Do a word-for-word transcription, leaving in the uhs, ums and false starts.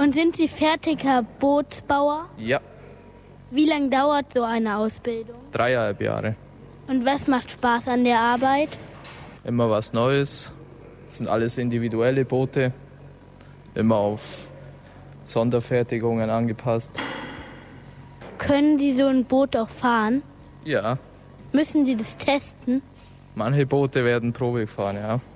Und sind Sie fertiger Bootsbauer? Ja. Wie lange dauert so eine Ausbildung? Dreieinhalb Jahre. Und was macht Spaß an der Arbeit? Immer was Neues. Das sind alles individuelle Boote. Immer auf Sonderfertigungen angepasst. Können Sie so ein Boot auch fahren? Ja. Müssen Sie das testen? Manche Boote werden Probe gefahren, ja.